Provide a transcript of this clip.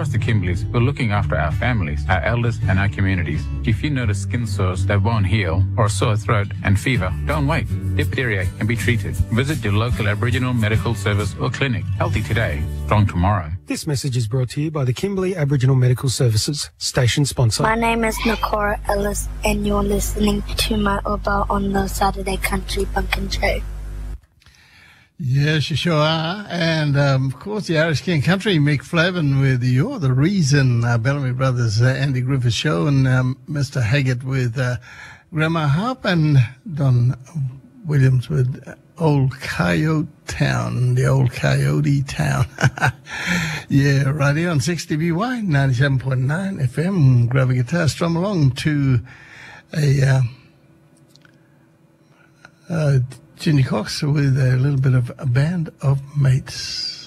Across the Kimberleys, we're looking after our families, our elders, and our communities. If you notice skin sores that won't heal, or a sore throat and fever, don't wait. Diphtheria can be treated. Visit your local Aboriginal medical service or clinic. Healthy today, strong tomorrow. This message is brought to you by the Kimberley Aboriginal Medical Services, station sponsor. My name is Nakora Ellis, and you're listening to my Uber on the Saturday Country Pumpkin Show. Yes, you sure are. And, of course, the Irish King Country, Mick Flavin with You're the Reason, Bellamy Brothers, Andy Griffith Show, and Mr. Haggart with Grandma Harp, and Don Williams with Old Coyote Town, the Old Coyote Town. Yeah, right here on 60BY, 97.9 FM. Grab a guitar, strum along to a Ginny Cox with a little bit of A Band of Mates.